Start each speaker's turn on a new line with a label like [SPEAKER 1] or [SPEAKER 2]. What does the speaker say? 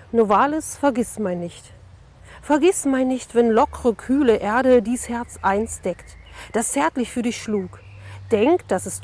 [SPEAKER 1] Novalis Vergissmeinnicht. Vergissmeinnicht, wenn lockre, kühle Erde dies Herz einst deckt, das zärtlich für dich schlug. Denk, dass es